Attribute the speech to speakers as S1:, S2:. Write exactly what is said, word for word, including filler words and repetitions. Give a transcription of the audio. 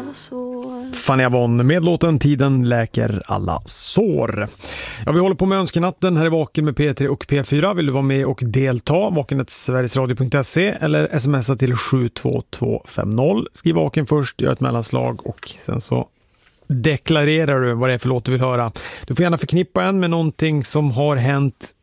S1: sår.
S2: Fanny Avon med låten Tiden läker alla sår. Ja, vi håller på med önskenatten här i Vaken med P tre och P fyra. Vill du vara med och delta? Vaken snabel-a sverigesradio punkt se eller smsa till sju två två fem noll. Skriv Vaken först, gör ett mellanslag och sen så deklarerar du vad det är för låt du vill höra. Du får gärna förknippa en med någonting som har hänt